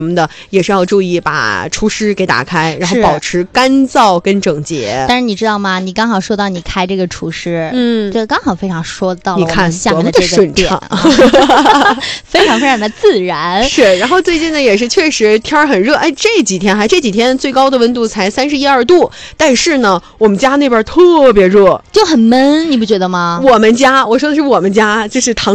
什么的也是要注意把除湿给打开，然后保持干燥跟整洁。 但是你知道吗？你刚好说到你开这个除湿，这刚好非常说到了我们下面的这个点，非常非常的自然。 是，然后最近呢也是确实天很热，哎，这几天最高的温度才31、2度，但是呢我们家那边特别热， 就很闷，你不觉得吗？ 我说的是我们家，就是唐